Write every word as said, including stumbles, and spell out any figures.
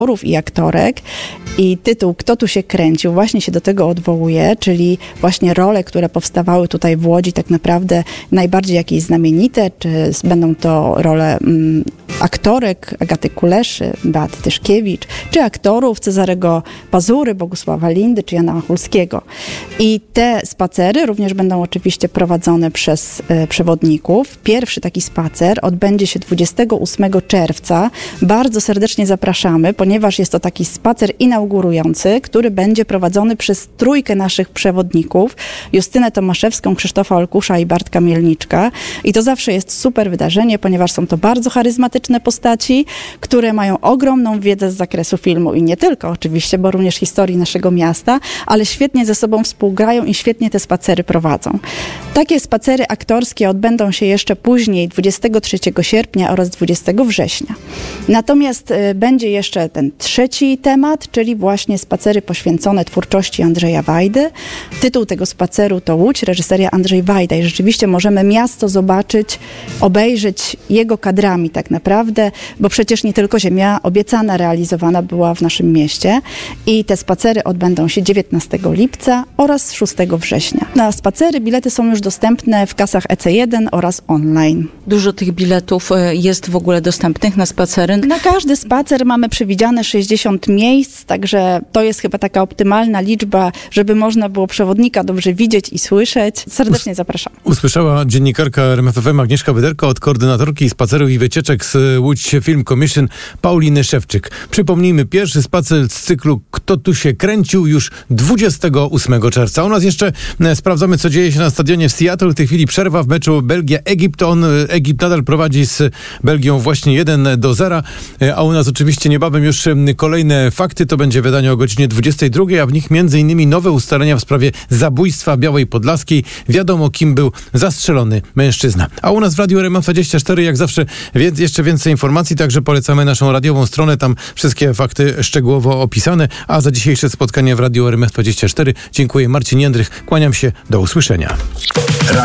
aktorów i aktorek i tytuł Kto tu się kręcił właśnie się do tego odwołuje, czyli właśnie role, które powstawały tutaj w Łodzi tak naprawdę najbardziej jakieś znamienite, czy będą to role mm, aktorek Agaty Kuleszy, Beaty Tyszkiewicz, czy aktorów Cezarego Pazury, Bogusława Lindy, czy Jana Machulskiego. I te spacery również będą oczywiście prowadzone przez e, przewodników. Pierwszy taki spacer odbędzie się dwudziestego ósmego czerwca. Bardzo serdecznie zapraszamy, ponieważ jest to taki spacer inaugurujący, który będzie prowadzony przez trójkę naszych przewodników, Justynę Tomaszewską, Krzysztofa Olkusza i Bartka Mielniczka. I to zawsze jest super wydarzenie, ponieważ są to bardzo charyzmatyczne postaci, które mają ogromną wiedzę z zakresu filmu i nie tylko oczywiście, bo również historii naszego miasta, ale świetnie ze sobą współgrają i świetnie te spacery prowadzą. Takie spacery aktorskie odbędą się jeszcze później, dwudziestego trzeciego sierpnia oraz dwudziestego września. Natomiast y, będzie jeszcze ten trzeci temat, czyli właśnie spacery poświęcone twórczości Andrzeja Wajdy. Tytuł tego spaceru to Łódź, reżyseria Andrzej Wajda i rzeczywiście możemy miasto zobaczyć, obejrzeć jego kadrami tak naprawdę, bo przecież nie tylko Ziemia obiecana realizowana była w naszym mieście i te spacery odbędą się dziewiętnastego lipca oraz szóstego września. Na spacery bilety są już dostępne w kasach E C jeden oraz online. Dużo tych biletów jest w ogóle dostępnych na spacery? Na każdy spacer mamy przewidziane sześćdziesiąt miejsc, także to jest chyba taka optymalna liczba, żeby można było przewodnika dobrze widzieć i słyszeć. Serdecznie zapraszam. Usłyszała dziennikarka R M F F M Agnieszka Wyderko od koordynatorki spacerów i wycieczek z Łódź Film Commission Pauliny Szewczyk. Przypomnijmy, pierwszy spacer z cyklu Kto tu się kręcił już dwudziestego ósmego czerwca. U nas jeszcze e, sprawdzamy, co dzieje się na stadionie w Seattle. W tej chwili przerwa w meczu Belgia-Egipt. On, Egipt nadal prowadzi z Belgią właśnie jeden do zera, e, a u nas oczywiście niebawem już e, kolejne fakty. To będzie wydanie o godzinie dwudziestej drugiej, a w nich między innymi nowe ustalenia w sprawie zabójstwa Białej Podlaskiej. Wiadomo, kim był zastrzelony mężczyzna. A u nas w Radiu R M F dwadzieścia cztery jak zawsze więc jeszcze więcej informacji, także polecamy naszą radiową stronę, tam wszystkie fakty szczegółowo opisane, a za dzisiejsze spotkanie w Radiu R M F dwadzieścia cztery dziękuję. Marcin Jędrych, kłaniam się, do usłyszenia.